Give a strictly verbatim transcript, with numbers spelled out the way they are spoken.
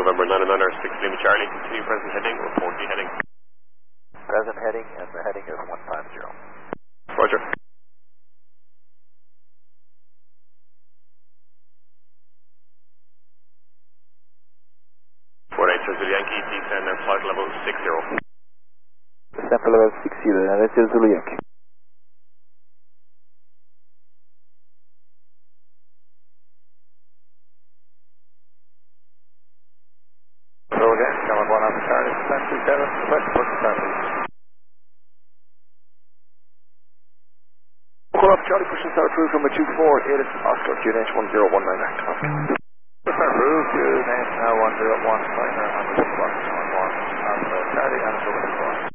November nine nine or six Lima Charlie, continue present heading, report the heading. Present heading, and the heading is one five zero. Roger. four eight Zulu Yankee, descend and flight level six zero. Descent for level six zero, and that's Zulu Yankee. So again, coming one on the Charlie, descent two seven, request for start please. Call up Charlie, pushing start approved from a two four, eight is Oscar, Q N H one zero one nine nine. Start approved, Q N H now one zero one nine nine, on the box, on one, on the Charlie, and so on.